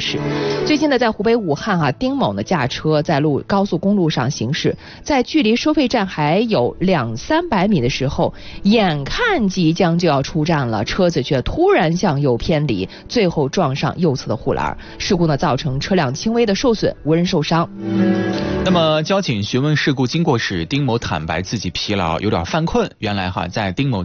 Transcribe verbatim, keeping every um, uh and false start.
驶。最近呢，在湖北武汉啊，丁某呢驾车在路高速公路上行驶，在距离收费站还有两三百米的时候，眼看即将就要出站了，车子却突然向右偏离，最后撞上右侧的护栏。事故呢造成车辆轻微的受损，无人受伤。 那么交警询问事故经过时，丁某坦白自己疲劳，有点犯困。原来哈，在丁某